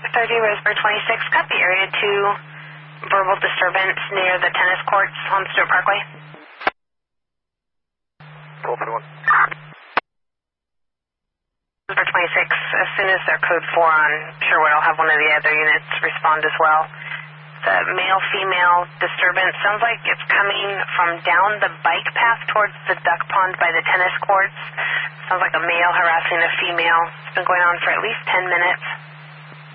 30 Roseburg 26, copy area 2, verbal disturbance near the tennis courts on Stewart Parkway. 1241. Roseburg 26, as soon as they're code 4 on Sherwood, I'll have one of the other units respond as well. The male-female disturbance sounds like it's coming from down the bike path towards the duck pond by the tennis courts. Sounds like a male harassing a female. It's been going on for at least 10 minutes.